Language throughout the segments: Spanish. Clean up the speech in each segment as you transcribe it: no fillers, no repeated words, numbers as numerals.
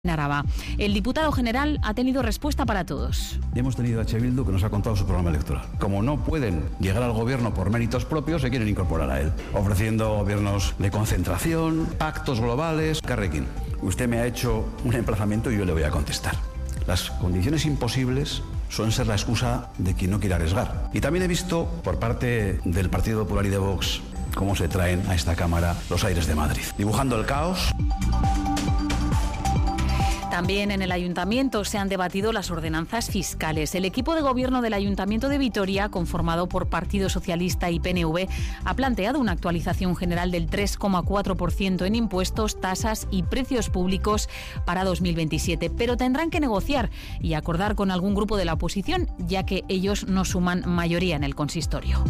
en Araba. El diputado general ha tenido respuesta para todos. Hemos tenido a H. Bildu que nos ha contado su programa electoral. Como no pueden llegar al gobierno por méritos propios, se quieren incorporar a él, ofreciendo gobiernos de concentración, pactos globales. Carrequín, usted me ha hecho un emplazamiento y yo le voy a contestar. Las condiciones imposibles suelen ser la excusa de quien no quiere arriesgar. Y también he visto por parte del Partido Popular y de Vox cómo se traen a esta Cámara los aires de Madrid, dibujando el caos. También en el Ayuntamiento se han debatido las ordenanzas fiscales. El equipo de gobierno del Ayuntamiento de Vitoria, conformado por Partido Socialista y PNV, ha planteado una actualización general del 3,4% en impuestos, tasas y precios públicos para 2027. Pero tendrán que negociar y acordar con algún grupo de la oposición, ya que ellos no suman mayoría en el consistorio.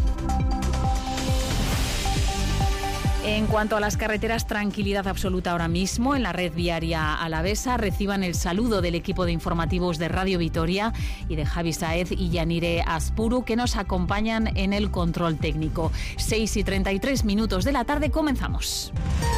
En cuanto a las carreteras, tranquilidad absoluta ahora mismo en la red viaria alavesa. Reciban el saludo del equipo de informativos de Radio Vitoria y de Javi Sáez y Yanire Aspuru, que nos acompañan en el control técnico. 6:33 de la tarde, comenzamos.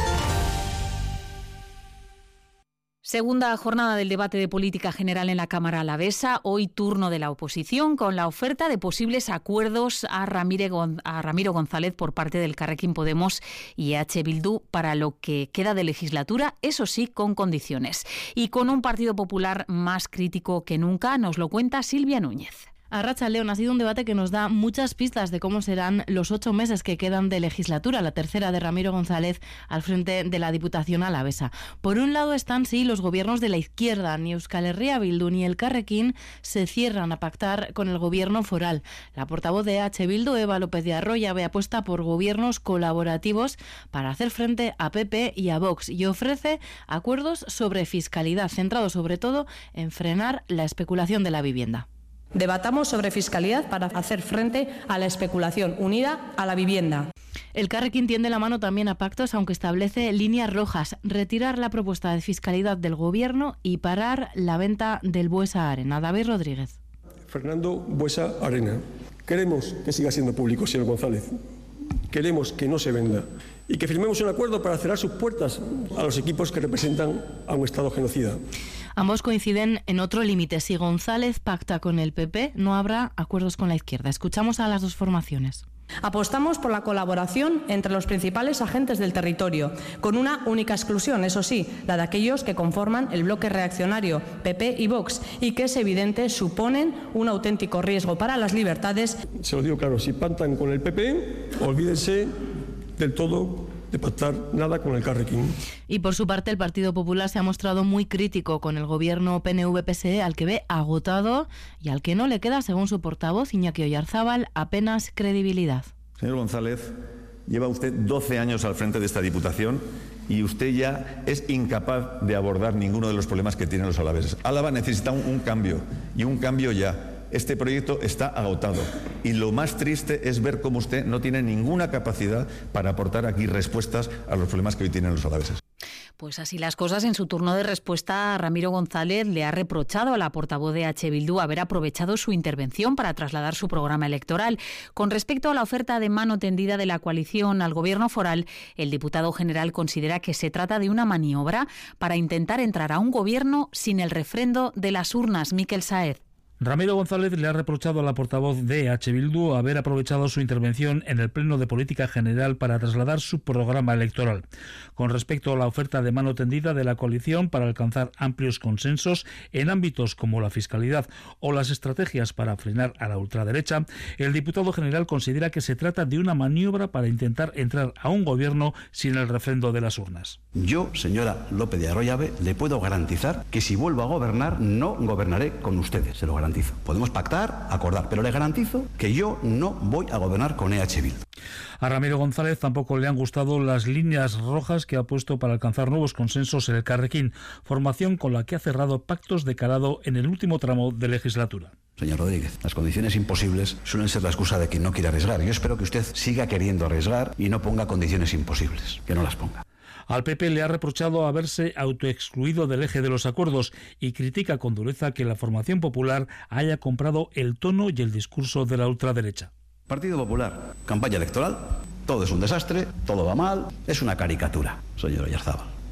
Segunda jornada del debate de política general en la Cámara alavesa. Hoy turno de la oposición con la oferta de posibles acuerdos a Ramiro González por parte del Carrequín Podemos y H. Bildu para lo que queda de legislatura, eso sí, con condiciones. Y con un Partido Popular más crítico que nunca, nos lo cuenta Silvia Núñez. Arratsaldeon, ha sido un debate que nos da muchas pistas de cómo serán los 8 meses que quedan de legislatura, la tercera de Ramiro González al frente de la Diputación alavesa. Por un lado están, sí, los gobiernos de la izquierda. Ni Euskal Herria Bildu ni el Carrequín se cierran a pactar con el gobierno foral. La portavoz de H. Bildu, Eva López de Arroyabe, apuesta por gobiernos colaborativos para hacer frente a PP y a Vox y ofrece acuerdos sobre fiscalidad, centrados sobre todo en frenar la especulación de la vivienda. Debatamos sobre fiscalidad para hacer frente a la especulación unida a la vivienda. El Carrequín tiende la mano también a pactos, aunque establece líneas rojas: retirar la propuesta de fiscalidad del gobierno y parar la venta del Buesa Arena. David Rodríguez. Fernando Buesa Arena. Queremos que siga siendo público, señor González. Queremos que no se venda y que firmemos un acuerdo para cerrar sus puertas a los equipos que representan a un Estado genocida. Ambos coinciden en otro límite: si González pacta con el PP, no habrá acuerdos con la izquierda. Escuchamos a las dos formaciones. Apostamos por la colaboración entre los principales agentes del territorio, con una única exclusión, eso sí, la de aquellos que conforman el bloque reaccionario PP y Vox, y que es evidente suponen un auténtico riesgo para las libertades. Se lo digo claro, si pactan con el PP, olvídense del todo de pactar nada con el Carrequín. Y por su parte, el Partido Popular se ha mostrado muy crítico con el gobierno PNV-PSE, al que ve agotado y al que no le queda, según su portavoz Iñaki Oyarzábal, apenas credibilidad. Señor González, lleva usted 12 años al frente de esta Diputación y usted ya es incapaz de abordar ninguno de los problemas que tienen los alaveses. Álava necesita un cambio, y un cambio ya. Este proyecto está agotado y lo más triste es ver cómo usted no tiene ninguna capacidad para aportar aquí respuestas a los problemas que hoy tienen los alaveses. Pues así las cosas. En su turno de respuesta, Ramiro González le ha reprochado a la portavoz de H. Bildu haber aprovechado su intervención para trasladar su programa electoral. Con respecto a la oferta de mano tendida de la coalición al gobierno foral, el diputado general considera que se trata de una maniobra para intentar entrar a un gobierno sin el refrendo de las urnas. Miquel Sáez. Ramiro González le ha reprochado a la portavoz de H. Bildu haber aprovechado su intervención en el Pleno de Política General para trasladar su programa electoral. Con respecto a la oferta de mano tendida de la coalición para alcanzar amplios consensos en ámbitos como la fiscalidad o las estrategias para frenar a la ultraderecha, el diputado general considera que se trata de una maniobra para intentar entrar a un gobierno sin el refrendo de las urnas. Yo, señora López de Arroyabe, le puedo garantizar que si vuelvo a gobernar, no gobernaré con ustedes, se lo garantizo. Podemos pactar, acordar, pero le garantizo que yo no voy a gobernar con EH Bildu. A Ramiro González tampoco le han gustado las líneas rojas que ha puesto para alcanzar nuevos consensos en el Carrequín, formación con la que ha cerrado pactos de calado en el último tramo de legislatura. Señor Rodríguez, las condiciones imposibles suelen ser la excusa de quien no quiere arriesgar. Yo espero que usted siga queriendo arriesgar y no ponga condiciones imposibles, que no las ponga. Al PP le ha reprochado haberse autoexcluido del eje de los acuerdos y critica con dureza que la formación popular haya comprado el tono y el discurso de la ultraderecha. Partido Popular, campaña electoral, todo es un desastre, todo va mal, es una caricatura, señor Oyarzábal.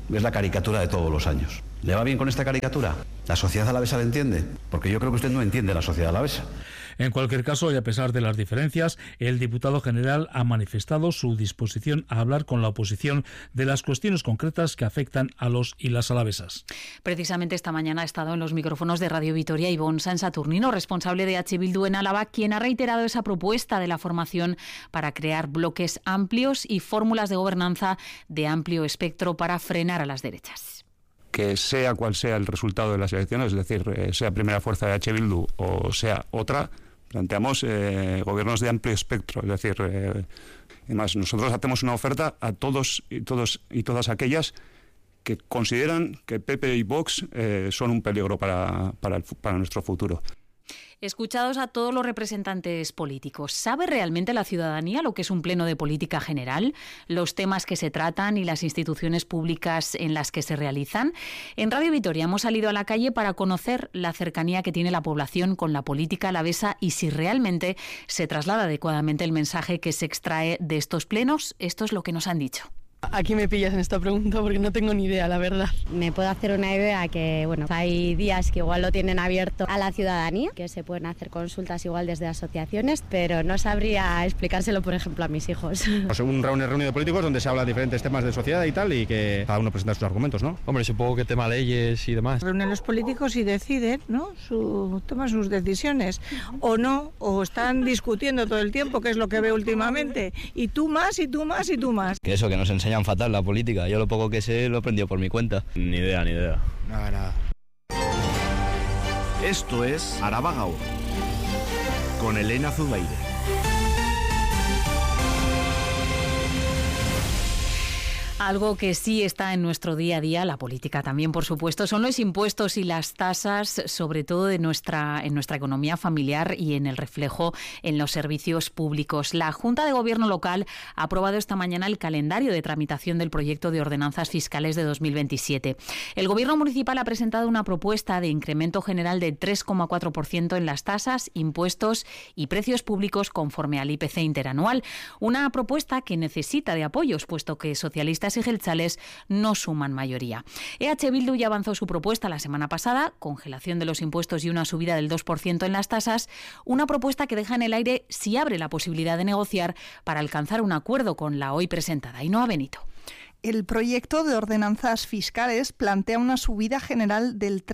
Es la caricatura de todos los años. ¿Le va bien con esta caricatura? ¿La sociedad alavesa la entiende? Porque yo creo que usted no entiende la sociedad alavesa. En cualquier caso, y a pesar de las diferencias, el diputado general ha manifestado su disposición a hablar con la oposición de las cuestiones concretas que afectan a los y las alavesas. Precisamente esta mañana ha estado en los micrófonos de Radio Vitoria Ibon Sáenz Saturnino, responsable de H. Bildu en Álava, quien ha reiterado esa propuesta de la formación para crear bloques amplios y fórmulas de gobernanza de amplio espectro para frenar a las derechas. Que sea cual sea el resultado de las elecciones, es decir, sea primera fuerza de H. Bildu o sea otra, planteamos gobiernos de amplio espectro, es decir, además nosotros hacemos una oferta a todos y todas aquellas que consideran que PP y Vox son un peligro para nuestro futuro. Escuchados a todos los representantes políticos, ¿sabe realmente la ciudadanía lo que es un pleno de política general, los temas que se tratan y las instituciones públicas en las que se realizan? En Radio Vitoria hemos salido a la calle para conocer la cercanía que tiene la población con la política alavesa y si realmente se traslada adecuadamente el mensaje que se extrae de estos plenos. Esto es lo que nos han dicho. Aquí me pillas en esta pregunta porque no tengo ni idea, la verdad. Me puedo hacer una idea que, bueno, hay días que igual lo tienen abierto a la ciudadanía, que se pueden hacer consultas igual desde asociaciones, pero no sabría explicárselo, por ejemplo, a mis hijos. Según reunión de políticos donde se habla de diferentes temas de sociedad y tal, y que cada uno presenta sus argumentos, ¿no? Hombre, supongo que tema leyes y demás. Reúnen los políticos y deciden, ¿no? Toman sus decisiones, o no, o están discutiendo todo el tiempo, que es lo que veo últimamente, y tú más, y tú más, y tú más. Que eso, que nos enseñan fatal la política. Yo lo poco que sé lo he aprendido por mi cuenta. Ni idea. Nada. Esto es Araba Gaur, con Elena Zubaide. Algo que sí está en nuestro día a día, la política también, por supuesto, son los impuestos y las tasas, sobre todo en nuestra economía familiar y en el reflejo en los servicios públicos. La Junta de Gobierno local ha aprobado esta mañana el calendario de tramitación del proyecto de ordenanzas fiscales de 2027. El Gobierno municipal ha presentado una propuesta de incremento general de 3,4% en las tasas, impuestos y precios públicos conforme al IPC interanual. Una propuesta que necesita de apoyos, puesto que socialistas y jeltzales no suman mayoría. EH Bildu ya avanzó su propuesta la semana pasada, congelación de los impuestos y una subida del 2% en las tasas, una propuesta que deja en el aire si abre la posibilidad de negociar para alcanzar un acuerdo con la hoy presentada. Ainhoa Benito. El proyecto de ordenanzas fiscales plantea una subida general del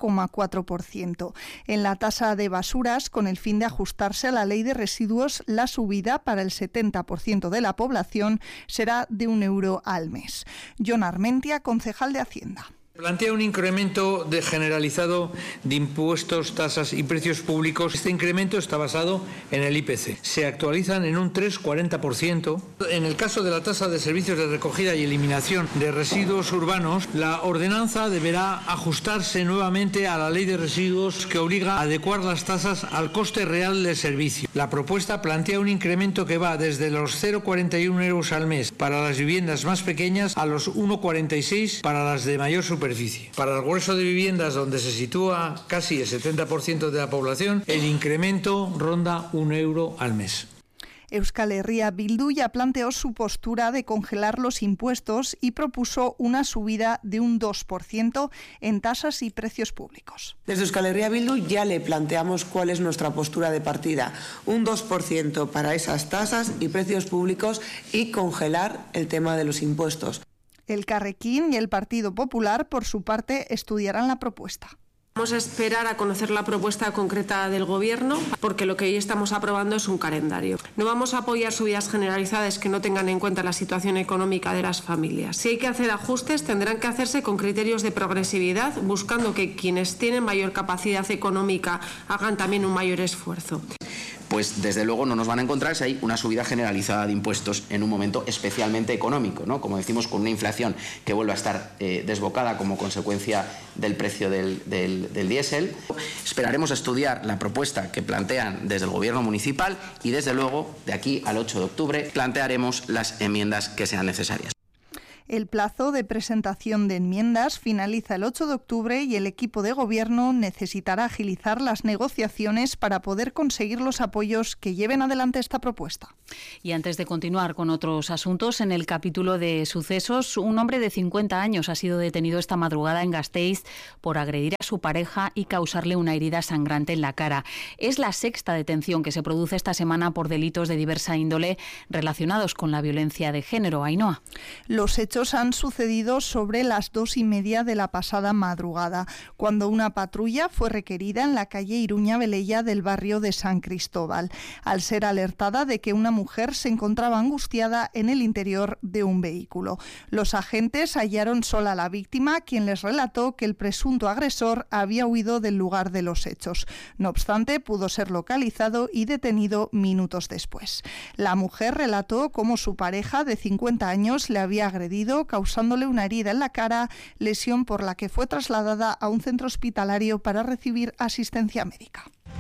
3,4%. En la tasa de basuras, con el fin de ajustarse a la ley de residuos, la subida para el 70% de la población será de €1 al mes. Jon Armentia, concejal de Hacienda. Plantea un incremento generalizado de impuestos, tasas y precios públicos. Este incremento está basado en el IPC. Se actualizan en un 3,40%. En el caso de la tasa de servicios de recogida y eliminación de residuos urbanos, la ordenanza deberá ajustarse nuevamente a la ley de residuos que obliga a adecuar las tasas al coste real del servicio. La propuesta plantea un incremento que va desde los 0,41 € al mes para las viviendas más pequeñas a los 1,46 para las de mayor superficie. Para el grueso de viviendas donde se sitúa casi el 70% de la población, el incremento ronda €1 al mes. Euskal Herria Bildu ya planteó su postura de congelar los impuestos y propuso una subida de un 2% en tasas y precios públicos. Desde Euskal Herria Bildu ya le planteamos cuál es nuestra postura de partida. Un 2% para esas tasas y precios públicos y congelar el tema de los impuestos. El Carrequín y el Partido Popular, por su parte, estudiarán la propuesta. Vamos a esperar a conocer la propuesta concreta del Gobierno, porque lo que hoy estamos aprobando es un calendario. No vamos a apoyar subidas generalizadas que no tengan en cuenta la situación económica de las familias. Si hay que hacer ajustes, tendrán que hacerse con criterios de progresividad, buscando que quienes tienen mayor capacidad económica hagan también un mayor esfuerzo. Pues desde luego no nos van a encontrar si hay una subida generalizada de impuestos en un momento especialmente económico, ¿no? Como decimos, con una inflación que vuelve a estar desbocada como consecuencia del precio del diésel. Esperaremos a estudiar la propuesta que plantean desde el Gobierno municipal y desde luego de aquí al 8 de octubre plantearemos las enmiendas que sean necesarias. El plazo de presentación de enmiendas finaliza el 8 de octubre y el equipo de gobierno necesitará agilizar las negociaciones para poder conseguir los apoyos que lleven adelante esta propuesta. Y antes de continuar con otros asuntos, en el capítulo de sucesos, un hombre de 50 años ha sido detenido esta madrugada en Gasteiz por agredir a su pareja y causarle una herida sangrante en la cara. Es la sexta detención que se produce esta semana por delitos de diversa índole relacionados con la violencia de género. Ainhoa. Los hechos han sucedido sobre las 2:30 de la pasada madrugada, cuando una patrulla fue requerida en la calle Iruña Velella del barrio de San Cristóbal, al ser alertada de que una mujer se encontraba angustiada en el interior de un vehículo. Los agentes hallaron sola a la víctima, quien les relató que el presunto agresor había huido del lugar de los hechos. No obstante, pudo ser localizado y detenido minutos después. La mujer relató cómo su pareja de 50 años le había agredido, causándole una herida en la cara, lesión por la que fue trasladada a un centro hospitalario para recibir asistencia médica.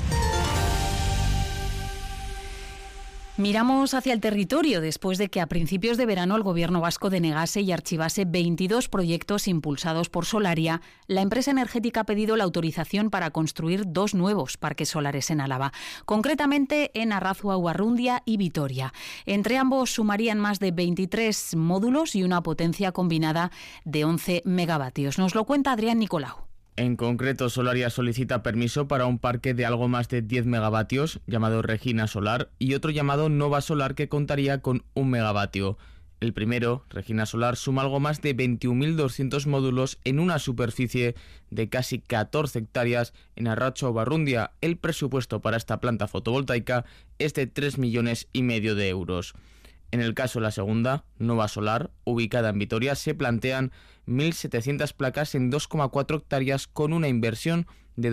Miramos hacia el territorio después de que a principios de verano el Gobierno vasco denegase y archivase 22 proyectos impulsados por Solaria. La empresa energética ha pedido la autorización para construir 2 nuevos parques solares en Álava, concretamente en Arrazua, Uarrundia y Vitoria. Entre ambos sumarían más de 23 módulos y una potencia combinada de 11 megavatios. Nos lo cuenta Adrián Nicolau. En concreto, Solaria solicita permiso para un parque de algo más de 10 megavatios, llamado Regina Solar, y otro llamado Nova Solar, que contaría con 1 megavatio. El primero, Regina Solar, suma algo más de 21.200 módulos en una superficie de casi 14 hectáreas en Arratxo Uarrundia. El presupuesto para esta planta fotovoltaica es de 3,5 millones de euros. En el caso de la segunda, Nova Solar, ubicada en Vitoria, se plantean 1.700 placas en 2,4 hectáreas con una inversión de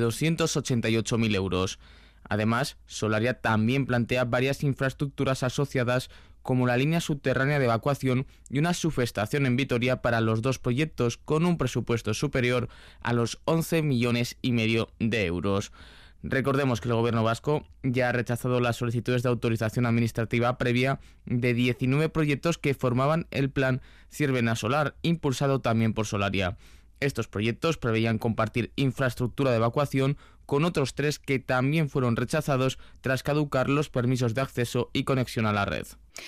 288.000 euros. Además, Solaria también plantea varias infraestructuras asociadas como la línea subterránea de evacuación y una subestación en Vitoria para los 2 proyectos con un presupuesto superior a los 11,5 millones de euros. Recordemos que el Gobierno vasco ya ha rechazado las solicitudes de autorización administrativa previa de 19 proyectos que formaban el plan Ciervena Solar, impulsado también por Solaria. Estos proyectos preveían compartir infraestructura de evacuación con otros 3 que también fueron rechazados tras caducar los permisos de acceso y conexión a la red.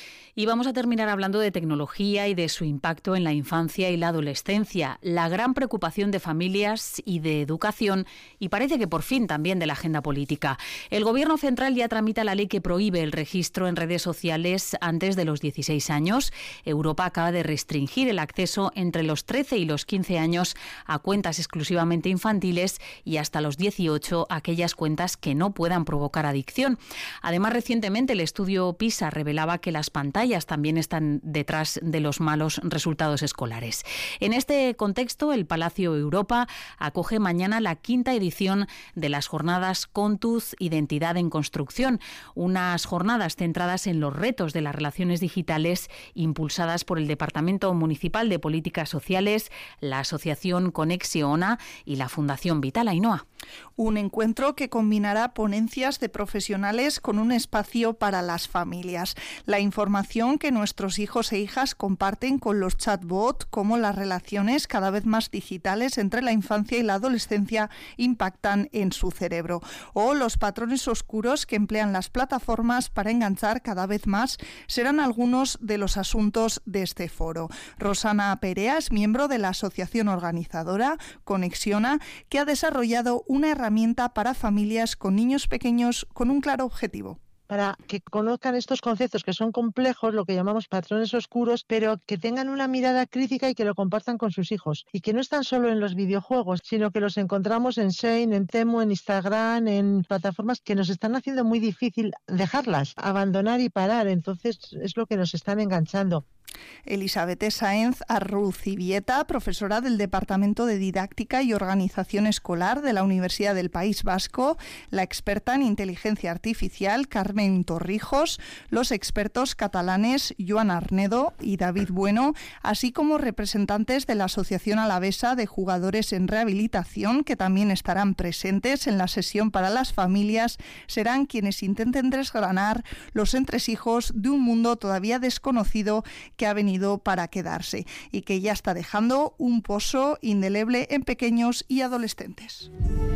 Y vamos a terminar hablando de tecnología y de su impacto en la infancia y la adolescencia, la gran preocupación de familias y de educación, y parece que por fin también de la agenda política. El Gobierno central ya tramita la ley que prohíbe el registro en redes sociales antes de los 16 años. Europa acaba de restringir el acceso entre los 13 y los 15 años a cuentas exclusivamente infantiles y hasta los 18 a aquellas cuentas que no puedan provocar adicción. Además, recientemente el estudio PISA revelaba que las pantallas también están detrás de los malos resultados escolares. En este contexto, el Palacio Europa acoge mañana la 5ª edición de las jornadas Contuz, Identidad en Construcción, unas jornadas centradas en los retos de las relaciones digitales impulsadas por el Departamento Municipal de Políticas Sociales, la Asociación Conexiona y la Fundación Vital. Ainhoa. Un encuentro que combinará ponencias de profesionales con un espacio para las familias. La información que nuestros hijos e hijas comparten con los chatbots, cómo las relaciones cada vez más digitales entre la infancia y la adolescencia impactan en su cerebro, o los patrones oscuros que emplean las plataformas para enganchar cada vez más, serán algunos de los asuntos de este foro. Rosana Perea es miembro de la asociación organizadora Conexiona, que ha desarrollado una herramienta para familias con niños pequeños con un claro objetivo. Para que conozcan estos conceptos que son complejos, lo que llamamos patrones oscuros, pero que tengan una mirada crítica y que lo compartan con sus hijos. Y que no están solo en los videojuegos, sino que los encontramos en Shein, en Temu, en Instagram, en plataformas que nos están haciendo muy difícil dejarlas, abandonar y parar. Entonces es lo que nos están enganchando. Elisabeth Sáenz Arrucibieta, profesora del Departamento de Didáctica y Organización Escolar de la Universidad del País Vasco, la experta en inteligencia artificial Carmen Torrijos, los expertos catalanes Joan Arnedo y David Bueno, así como representantes de la Asociación Alavesa de Jugadores en Rehabilitación, que también estarán presentes en la sesión para las familias, serán quienes intenten desgranar los entresijos de un mundo todavía desconocido que que ha venido para quedarse y que ya está dejando un pozo indeleble en pequeños y adolescentes.